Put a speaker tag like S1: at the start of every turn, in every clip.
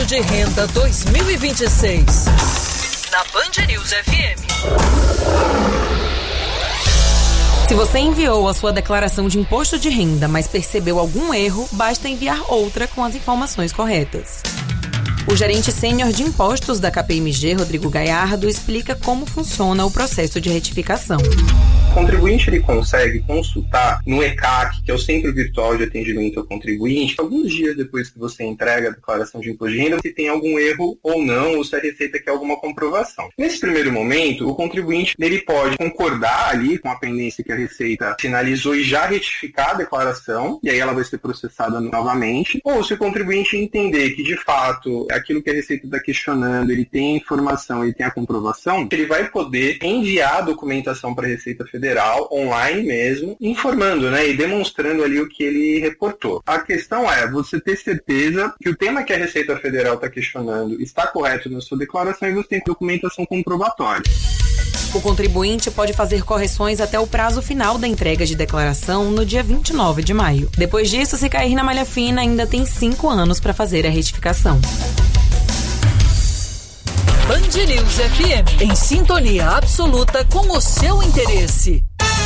S1: de Renda 2026. Na Band News FM.
S2: Se você enviou a sua declaração de imposto de renda, mas percebeu algum erro, basta enviar outra com as informações corretas. O gerente sênior de impostos da KPMG, Rodrigo Galhardo, explica como funciona o processo de retificação.
S3: O contribuinte ele consegue consultar no ECAC, que é o Centro Virtual de Atendimento ao Contribuinte, alguns dias depois que você entrega a declaração de imposto de renda, se tem algum erro ou não, ou se a Receita quer alguma comprovação. Nesse primeiro momento, o contribuinte ele pode concordar ali com a pendência que a Receita sinalizou e já retificar a declaração, e aí ela vai ser processada novamente, ou se o contribuinte entender que, de fato, aquilo que a Receita está questionando, ele tem a informação, ele tem a comprovação, ele vai poder enviar a documentação para a Receita Federal, online mesmo, informando, né, e demonstrando ali o que ele reportou. A questão é você ter certeza que o tema que a Receita Federal está questionando está correto na sua declaração e você tem documentação comprobatória.
S2: O contribuinte pode fazer correções até o prazo final da entrega de declaração no dia 29 de maio. Depois disso, se cair na malha fina, ainda tem 5 anos para fazer a retificação.
S1: Band News FM, em sintonia absoluta com o seu interesse.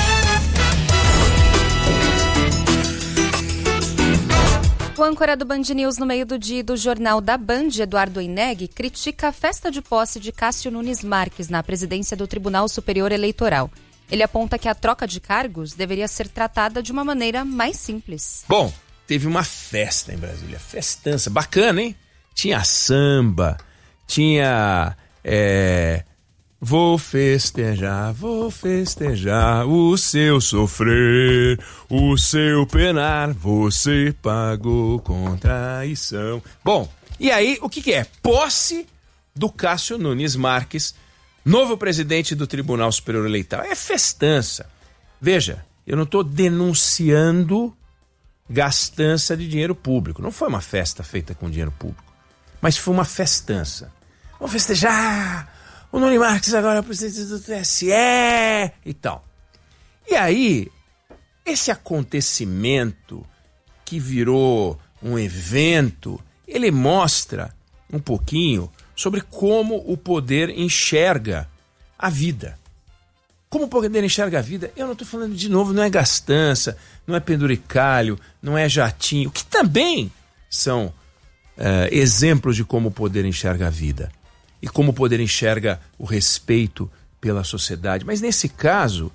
S4: O âncora do Band News no meio do dia do Jornal da Band, Eduardo Oineg, critica a festa de posse de Cássio Nunes Marques na presidência do Tribunal Superior Eleitoral. Ele aponta que a troca de cargos deveria ser tratada de uma maneira mais simples.
S5: Bom, teve uma festa em Brasília, festança, bacana, hein? Tinha samba, tinha... Vou festejar o seu sofrer, o seu penar, você pagou com traição. Bom, e aí o que é? Posse do Cássio Nunes Marques, novo presidente do Tribunal Superior Eleitoral. É festança. Veja, eu não estou denunciando gastança de dinheiro público. Não foi uma festa feita com dinheiro público, mas foi uma festança. Vamos festejar! O Nunes Marques agora é o presidente do TSE e tal. E aí, esse acontecimento que virou um evento, ele mostra um pouquinho sobre como o poder enxerga a vida. Como o poder enxerga a vida, eu não estou falando de novo, não é gastança, não é penduricalho, não é jatinho, que também são exemplos de como o poder enxerga a vida. E como o poder enxerga o respeito pela sociedade. Mas nesse caso,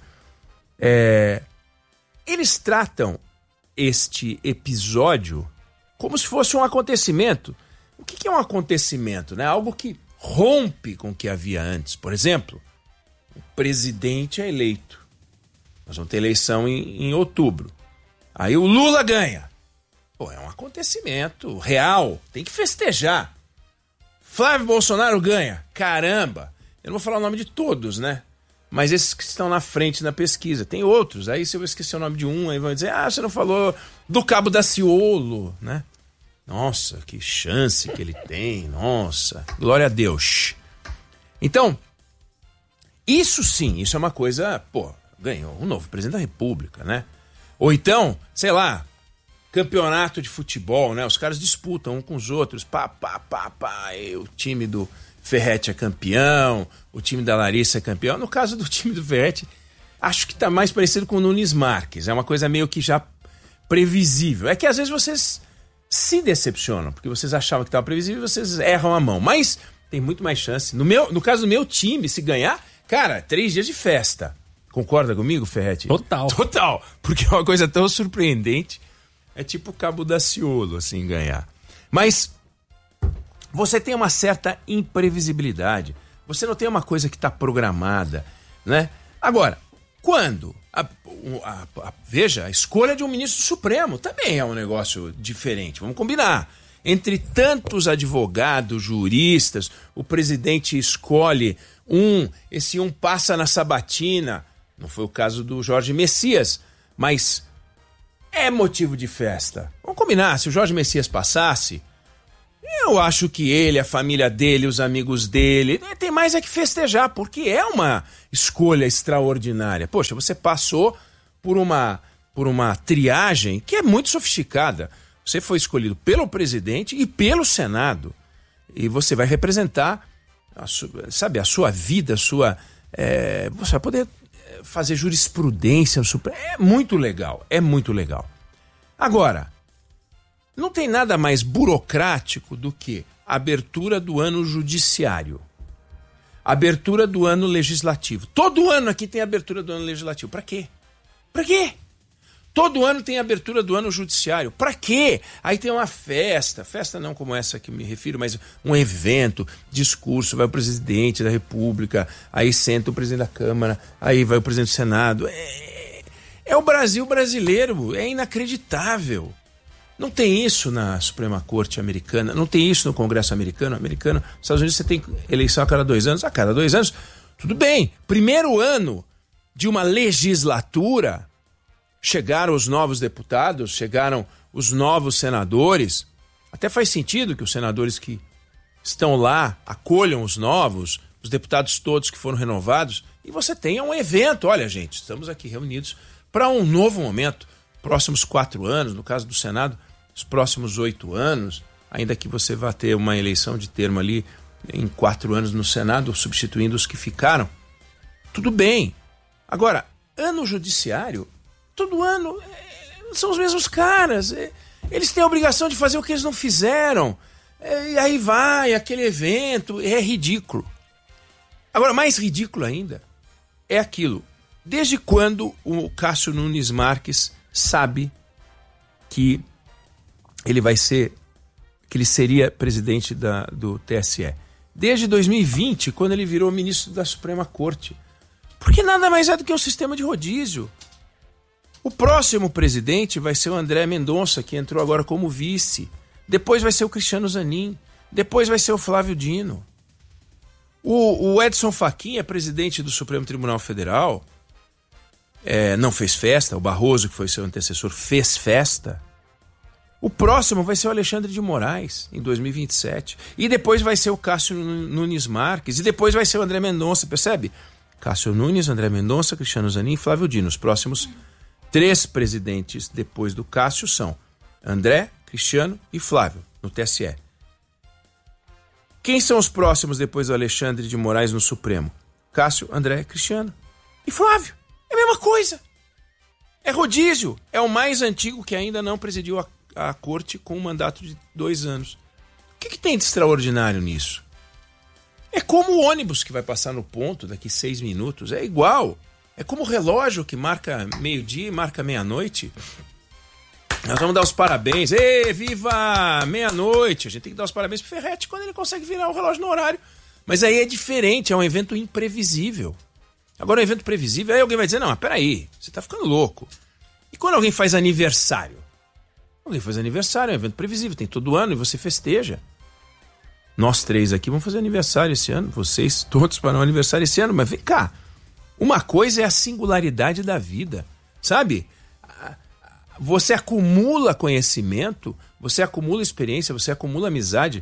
S5: eles tratam este episódio como se fosse um acontecimento. O que é um acontecimento? Né? Algo que rompe com o que havia antes. Por exemplo, o presidente é eleito. Nós vamos ter eleição em outubro. Aí o Lula ganha. Pô, é um acontecimento real. Tem que festejar. Flávio Bolsonaro ganha. Caramba! Eu não vou falar o nome de todos, né? Mas esses que estão na frente na pesquisa. Tem outros. Aí se eu esquecer o nome de um, aí vão dizer, você não falou do Cabo Daciolo, né? Nossa, que chance que ele tem. Nossa, glória a Deus. Então, isso sim, isso é uma coisa, ganhou um novo presidente da República, né? Ou então, sei lá, campeonato de futebol, né? Os caras disputam um com os outros. O time do Ferretti é campeão, o time da Larissa é campeão. No caso do time do Ferretti, acho que tá mais parecido com o Nunes Marques. É uma coisa meio que já previsível. É que às vezes vocês se decepcionam, porque vocês achavam que estava previsível e vocês erram a mão. Mas tem muito mais chance. No caso do meu time, se ganhar, cara, 3 dias de festa. Concorda comigo, Ferretti? Total. Porque é uma coisa tão surpreendente. É tipo o Cabo Daciolo, assim, ganhar. Mas você tem uma certa imprevisibilidade. Você não tem uma coisa que está programada, né? Agora, quando... veja, a escolha de um ministro supremo também é um negócio diferente. Vamos combinar. Entre tantos advogados, juristas, o presidente escolhe esse um passa na sabatina. Não foi o caso do Jorge Messias, mas... é motivo de festa. Vamos combinar, se o Jorge Messias passasse, eu acho que ele, a família dele, os amigos dele, tem mais é que festejar, porque é uma escolha extraordinária. Poxa, você passou por uma triagem que é muito sofisticada. Você foi escolhido pelo presidente e pelo Senado. E você vai representar a sua vida, você vai poder fazer jurisprudência no Supremo. É muito legal. Agora, não tem nada mais burocrático do que a abertura do ano judiciário, abertura do ano legislativo. Todo ano aqui tem abertura do ano legislativo. Para quê? Todo ano tem abertura do ano judiciário. Pra quê? Aí tem uma festa não como essa que me refiro, mas um evento, discurso, vai o presidente da República, aí senta o presidente da Câmara, aí vai o presidente do Senado. É o Brasil brasileiro, é inacreditável. Não tem isso na Suprema Corte americana, não tem isso no Congresso americano. Nos Estados Unidos você tem eleição a cada 2 anos. A cada 2 anos, tudo bem. Primeiro ano de uma legislatura, chegaram os novos deputados, chegaram os novos senadores. Até faz sentido que os senadores que estão lá acolham os novos, os deputados todos que foram renovados, e você tenha um evento. Olha, gente, estamos aqui reunidos para um novo momento. Próximos 4 anos, no caso do Senado, os próximos 8 anos, ainda que você vá ter uma eleição de termo ali em 4 anos no Senado, substituindo os que ficaram. Tudo bem. Agora, ano judiciário, todo ano são os mesmos caras. Eles têm a obrigação de fazer o que eles não fizeram. E aí vai aquele evento. É ridículo. Agora, mais ridículo ainda é aquilo. Desde quando o Cássio Nunes Marques sabe que ele seria presidente do TSE? Desde 2020, quando ele virou ministro da Suprema Corte. Porque nada mais é do que um sistema de rodízio. O próximo presidente vai ser o André Mendonça, que entrou agora como vice. Depois vai ser o Cristiano Zanin. Depois vai ser o Flávio Dino. O Edson Fachin é presidente do Supremo Tribunal Federal. Não fez festa. O Barroso, que foi seu antecessor, fez festa. O próximo vai ser o Alexandre de Moraes, em 2027. E depois vai ser o Cássio Nunes Marques. E depois vai ser o André Mendonça, percebe? Cássio Nunes, André Mendonça, Cristiano Zanin e Flávio Dino. Os próximos 3 presidentes depois do Cássio são André, Cristiano e Flávio, no TSE. Quem são os próximos depois do Alexandre de Moraes no Supremo? Cássio, André, Cristiano e Flávio. É a mesma coisa. É rodízio. É o mais antigo que ainda não presidiu a corte com um mandato de 2 anos. O que tem de extraordinário nisso? É como o ônibus que vai passar no ponto daqui 6 minutos. É igual. É como o relógio que marca meio-dia e marca meia-noite. Nós vamos dar os parabéns. Ê, viva meia-noite! A gente tem que dar os parabéns pro Ferretti quando ele consegue virar o relógio no horário. Mas aí é diferente, é um evento imprevisível. Agora, um evento previsível, aí alguém vai dizer, não, mas peraí, você tá ficando louco. E quando alguém faz aniversário? Alguém faz aniversário, é um evento previsível, tem todo ano e você festeja. Nós 3 aqui vamos fazer aniversário esse ano, vocês todos farão aniversário esse ano, mas vem cá. Uma coisa é a singularidade da vida, sabe? Você acumula conhecimento, você acumula experiência, você acumula amizade.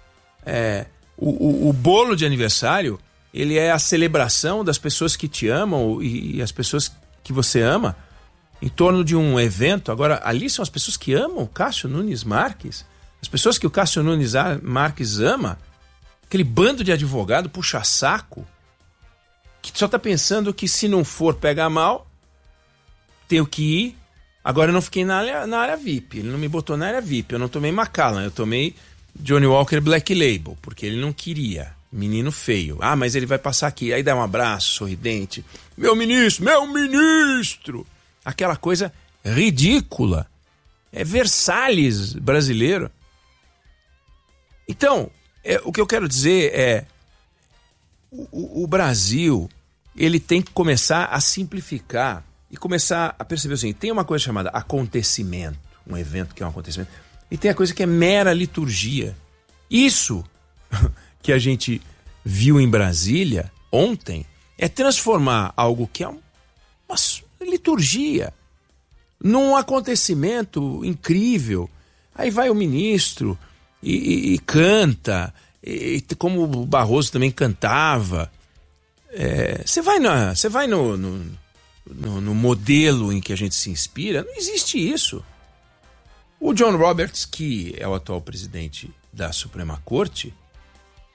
S5: O bolo de aniversário, ele é a celebração das pessoas que te amam e as pessoas que você ama em torno de um evento. Agora, ali são as pessoas que amam o Cássio Nunes Marques, as pessoas que o Cássio Nunes Marques ama, aquele bando de advogado puxa-saco, que só tá pensando que se não for pegar mal, tenho que ir. Agora eu não fiquei na área VIP, ele não me botou na área VIP, eu não tomei Macallan, eu tomei Johnny Walker Black Label, porque ele não queria, menino feio. Ah, mas ele vai passar aqui, aí dá um abraço sorridente, meu ministro! Aquela coisa ridícula, é Versalhes brasileiro. Então, o que eu quero dizer é, o Brasil, ele tem que começar a simplificar e começar a perceber assim, tem uma coisa chamada acontecimento, um evento que é um acontecimento, e tem a coisa que é mera liturgia. Isso que a gente viu em Brasília ontem é transformar algo que é uma liturgia num acontecimento incrível. Aí vai o ministro e canta, e como o Barroso também cantava. Você vai no modelo em que a gente se inspira, não existe isso. O John Roberts, que é o atual presidente da Suprema Corte,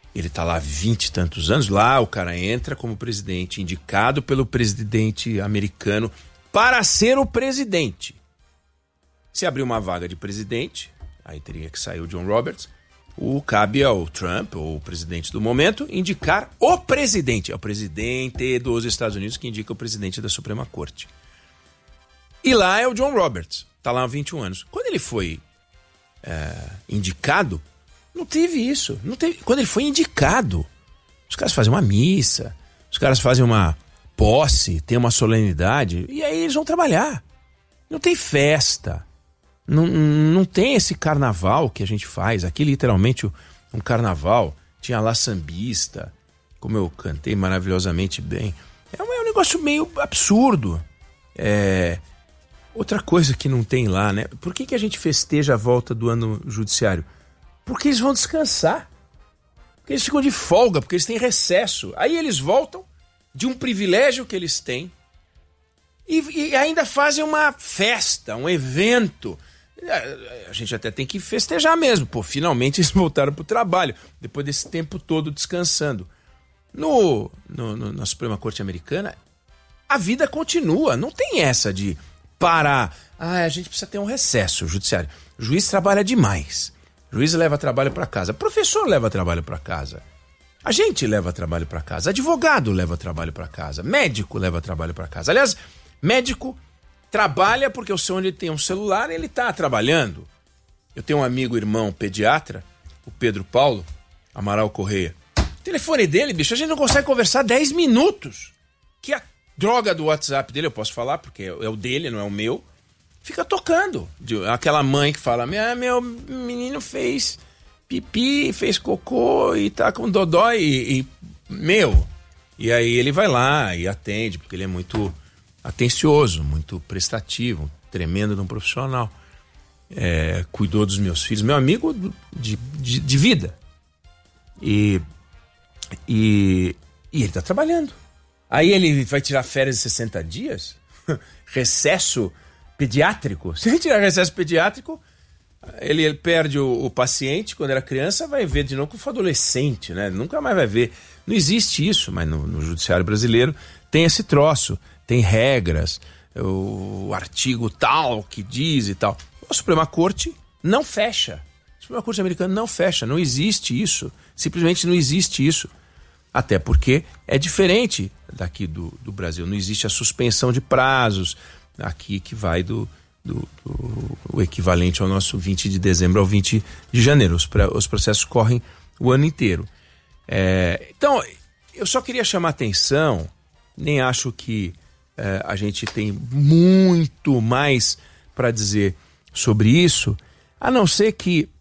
S5: Ele está lá há 20 e tantos anos. Lá o cara entra como presidente, indicado pelo presidente americano para ser o presidente. Se abrir uma vaga de presidente, aí teria que sair o John Roberts, cabe ao Trump, ou o presidente do momento, indicar o presidente. É o presidente dos Estados Unidos que indica o presidente da Suprema Corte. E lá é o John Roberts, está lá há 21 anos. Quando ele foi indicado, não teve isso. Não teve. Quando ele foi indicado, os caras fazem uma missa, os caras fazem uma posse, tem uma solenidade, e aí eles vão trabalhar. Não tem festa. Não tem esse carnaval que a gente faz. Aqui, literalmente, um carnaval. Tinha lá sambista, como eu cantei maravilhosamente bem. É um negócio meio absurdo. Outra coisa que não tem lá, né? Por que a gente festeja a volta do ano judiciário? Porque eles vão descansar. Porque eles ficam de folga, porque eles têm recesso. Aí eles voltam de um privilégio que eles têm e ainda fazem uma festa, um evento. A gente até tem que festejar mesmo. Pô, finalmente eles voltaram para o trabalho, depois desse tempo todo descansando. Na Suprema Corte Americana, a vida continua. Não tem essa de parar. A gente precisa ter um recesso judiciário. O juiz trabalha demais. O juiz leva trabalho para casa. Professor leva trabalho para casa. A gente leva trabalho para casa. Advogado leva trabalho para casa. Médico leva trabalho para casa. Aliás, médico trabalha porque eu sei onde ele tem um celular, ele está trabalhando. Eu tenho um amigo, irmão, pediatra, o Pedro Paulo Amaral Correia. O telefone dele, bicho, a gente não consegue conversar 10 minutos. Que a droga do WhatsApp dele, eu posso falar, porque é o dele, não é o meu, fica tocando. Aquela mãe que fala, meu menino fez pipi, fez cocô e tá com dodói e aí ele vai lá e atende, porque ele é muito atencioso, muito prestativo, tremendo de um profissional. Cuidou dos meus filhos, meu amigo de vida. E ele tá trabalhando. Aí ele vai tirar férias de 60 dias? Recesso pediátrico? Se ele tirar recesso pediátrico, ele perde o paciente quando era criança, vai ver de novo quando for adolescente, né? Nunca mais vai ver. Não existe isso, mas no judiciário brasileiro tem esse troço, tem regras, o artigo tal que diz e tal. A Suprema Corte não fecha. A Suprema Corte americana não fecha, não existe isso. Simplesmente não existe isso. Até porque é diferente daqui do Brasil. Não existe a suspensão de prazos aqui que vai o equivalente ao nosso 20 de dezembro ao 20 de janeiro. Os processos correm o ano inteiro. Então, eu só queria chamar atenção, nem acho que a gente tem muito mais para dizer sobre isso, a não ser que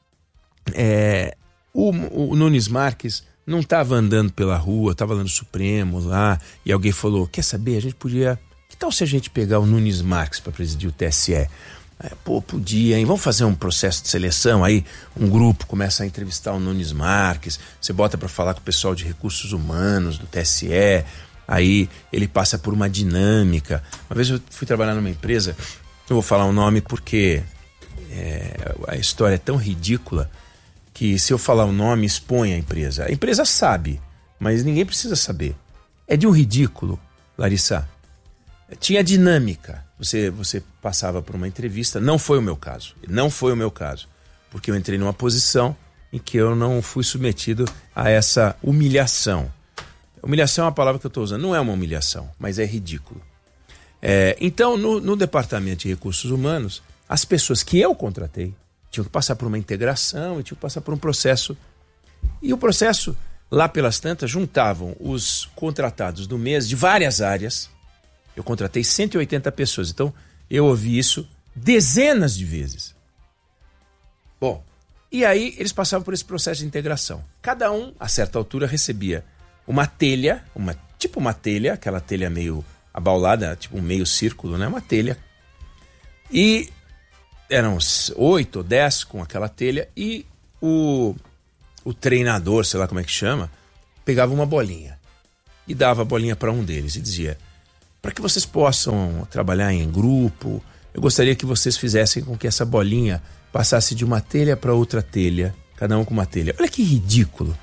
S5: o Nunes Marques não estava andando pela rua, estava lá no Supremo lá, e alguém falou, quer saber, a gente podia... Que tal se a gente pegar o Nunes Marques para presidir o TSE? Podia, hein? Vamos fazer um processo de seleção, aí um grupo começa a entrevistar o Nunes Marques, você bota para falar com o pessoal de recursos humanos do TSE, aí ele passa por uma dinâmica. Uma vez eu fui trabalhar numa empresa, eu vou falar o nome porque a história é tão ridícula que se eu falar o nome expõe a empresa. A empresa sabe, mas ninguém precisa saber. É de um ridículo, Larissa. Tinha dinâmica. Você passava por uma entrevista, não foi o meu caso, porque eu entrei numa posição em que eu não fui submetido a essa humilhação. Humilhação é uma palavra que eu estou usando, não é uma humilhação, mas é ridículo. Então, no Departamento de Recursos Humanos, as pessoas que eu contratei tinham que passar por uma integração e tinham que passar por um processo. E o processo, lá pelas tantas, juntavam os contratados do mês de várias áreas. Eu contratei 180 pessoas, então eu ouvi isso dezenas de vezes. Bom, e aí eles passavam por esse processo de integração. Cada um, a certa altura, recebia uma telha, tipo uma telha, aquela telha meio abaulada, tipo um meio círculo, né? Uma telha. E eram 8 ou 10 com aquela telha e o treinador, sei lá como é que chama, pegava uma bolinha e dava a bolinha para um deles e dizia: para que vocês possam trabalhar em grupo, eu gostaria que vocês fizessem com que essa bolinha passasse de uma telha para outra telha, cada um com uma telha. Olha que ridículo.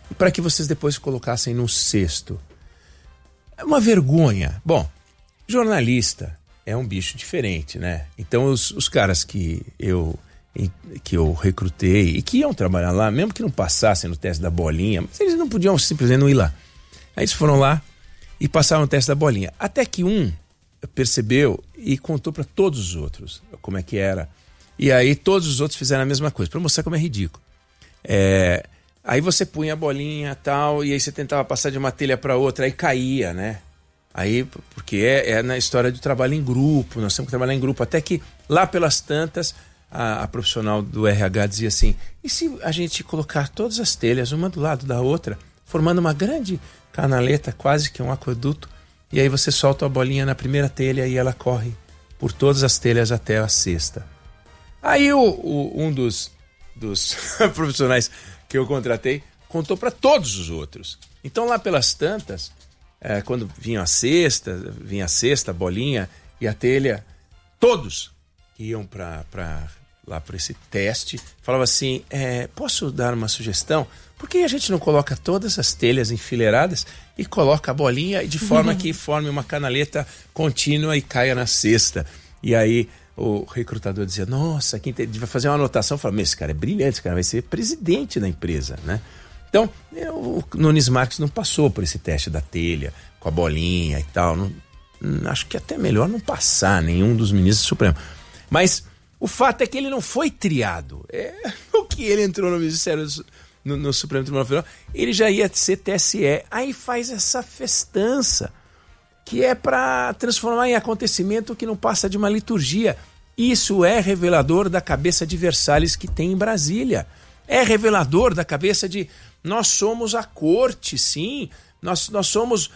S5: para que vocês depois colocassem no cesto. É uma vergonha. Bom, jornalista é um bicho diferente, né? Então os caras que eu recrutei e que iam trabalhar lá, mesmo que não passassem no teste da bolinha, mas eles não podiam simplesmente não ir lá. Aí eles foram lá e passaram o teste da bolinha. Até que um percebeu e contou para todos os outros como é que era. E aí todos os outros fizeram a mesma coisa, para mostrar como é ridículo. Aí você punha a bolinha e tal, e aí você tentava passar de uma telha para outra, aí caía, né? Aí, porque é na história do trabalho em grupo, nós temos que trabalhar em grupo, até que lá pelas tantas, a profissional do RH dizia assim, e se a gente colocar todas as telhas, uma do lado da outra, formando uma grande canaleta, quase que um aqueduto, e aí você solta a bolinha na primeira telha e ela corre por todas as telhas até a sexta. Aí um dos profissionais que eu contratei contou para todos os outros. Então lá pelas tantas, quando vinha a sexta, a bolinha e a telha, todos que iam lá para esse teste falavam assim, posso dar uma sugestão? Por que a gente não coloca todas as telhas enfileiradas e coloca a bolinha de forma que forme uma canaleta contínua e caia na cesta? E aí o recrutador dizia, nossa, quem vai fazer uma anotação, falava, esse cara é brilhante, esse cara vai ser presidente da empresa, né? Então, o Nunes Marques não passou por esse teste da telha, com a bolinha e tal. Acho que até melhor não passar nenhum dos ministros do Supremo. Mas o fato é que ele não foi triado. O que ele entrou no Ministério no Supremo Tribunal Federal, ele já ia ser TSE. Aí faz essa festança, que é para transformar em acontecimento que não passa de uma liturgia. Isso é revelador da cabeça de Versalhes que tem em Brasília. É revelador da cabeça de nós somos a corte, sim. Nós somos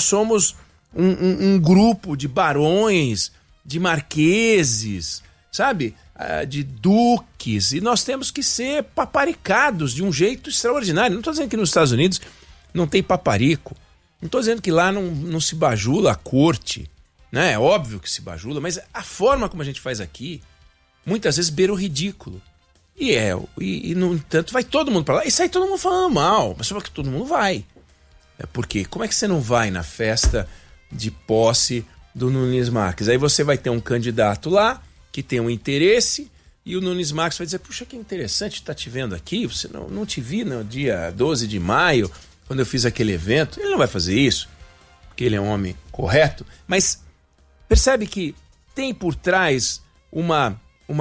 S5: um grupo de barões, de marqueses, sabe? De duques. E nós temos que ser paparicados de um jeito extraordinário. Não estou dizendo que nos Estados Unidos não tem paparico. Não estou dizendo que lá não se bajula a corte. Né? É óbvio que se bajula, mas a forma como a gente faz aqui, muitas vezes beira o ridículo. E no entanto, vai todo mundo para lá. E sai todo mundo falando mal. Mas só que todo mundo vai. Porque como é que você não vai na festa de posse do Nunes Marques? Aí você vai ter um candidato lá que tem um interesse e o Nunes Marques vai dizer, puxa, que interessante estar te vendo aqui. Você não te vi no dia 12 de maio, quando eu fiz aquele evento. Ele não vai fazer isso, porque ele é um homem correto. Mas percebe que tem por trás uma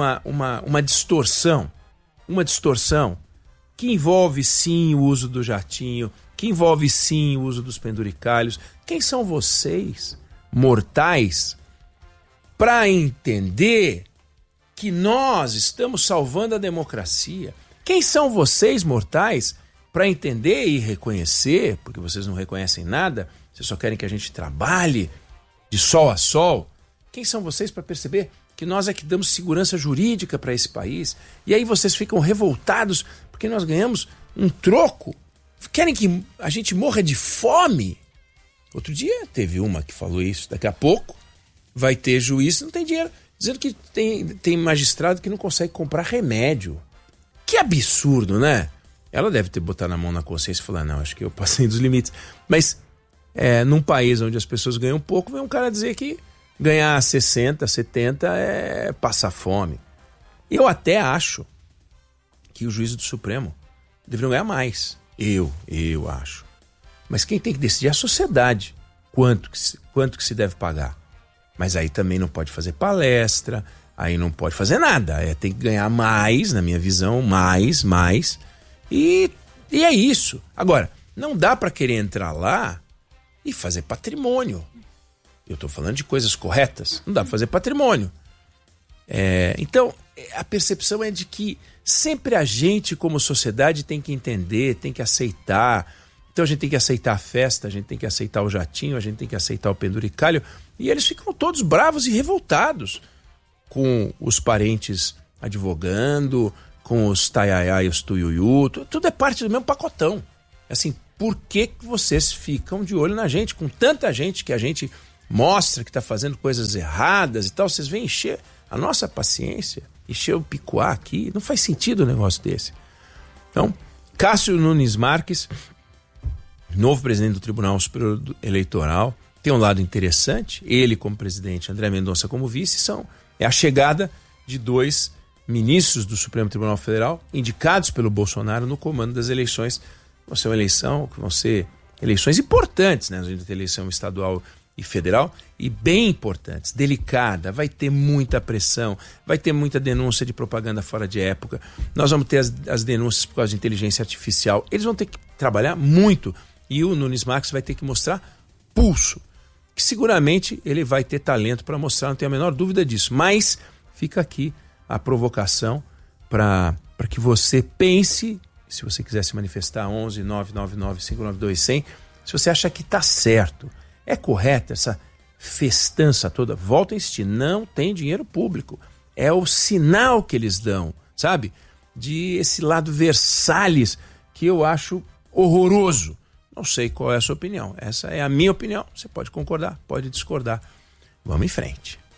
S5: distorção. Uma distorção que envolve sim o uso do jatinho, que envolve sim o uso dos penduricalhos. Quem são vocês, mortais, para entender que nós estamos salvando a democracia? Quem são vocês, mortais, para entender e reconhecer, porque vocês não reconhecem nada, vocês só querem que a gente trabalhe de sol a sol? Quem são vocês para perceber que nós é que damos segurança jurídica para esse país? E aí vocês ficam revoltados porque nós ganhamos um troco? Querem que a gente morra de fome? Outro dia teve uma que falou isso. Daqui a pouco vai ter juiz que não tem dinheiro, dizendo que tem magistrado que não consegue comprar remédio. Que absurdo, né? Ela deve ter botado a mão na consciência e falar, não, acho que eu passei dos limites. Mas num país onde as pessoas ganham pouco, vem um cara dizer que ganhar 60, 70 é passar fome. Eu até acho que o juízo do Supremo deveriam ganhar mais. Eu acho. Mas quem tem que decidir é a sociedade. Quanto que se deve pagar. Mas aí também não pode fazer palestra, aí não pode fazer nada. Tem que ganhar mais, na minha visão, mais. E é isso. Agora, não dá para querer entrar lá e fazer patrimônio. Eu estou falando de coisas corretas. Não dá para fazer patrimônio. Então, a percepção é de que sempre a gente, como sociedade, tem que entender, tem que aceitar. Então a gente tem que aceitar a festa, a gente tem que aceitar o jatinho, a gente tem que aceitar o penduricalho. E eles ficam todos bravos e revoltados com os parentes advogando, com os taiaiá e os tuiuiu. Tudo é parte do mesmo pacotão. Assim, por que vocês ficam de olho na gente? Com tanta gente que a gente mostra que está fazendo coisas erradas e tal, vocês vêm encher a nossa paciência, encher o picuá aqui. Não faz sentido um negócio desse. Então, Cássio Nunes Marques novo presidente do Tribunal Superior Eleitoral. Tem um lado interessante, ele como presidente, André Mendonça como vice, é a chegada de 2 ministros do Supremo Tribunal Federal indicados pelo Bolsonaro no comando das eleições. Vão ser eleições importantes, né? A gente tem eleição estadual e federal, e bem importantes, delicada, vai ter muita pressão, vai ter muita denúncia de propaganda fora de época, nós vamos ter as denúncias por causa de inteligência artificial, eles vão ter que trabalhar muito, e o Nunes Marques vai ter que mostrar pulso, que seguramente ele vai ter talento para mostrar, não tenho a menor dúvida disso, mas fica aqui a provocação para que você pense, se você quiser se manifestar, 11 999 592 100, se você acha que está certo, é correta essa festança toda? Volto a insistir, não tem dinheiro público. É o sinal que eles dão, sabe? De esse lado Versalhes que eu acho horroroso. Não sei qual é a sua opinião. Essa é a minha opinião. Você pode concordar, pode discordar. Vamos em frente.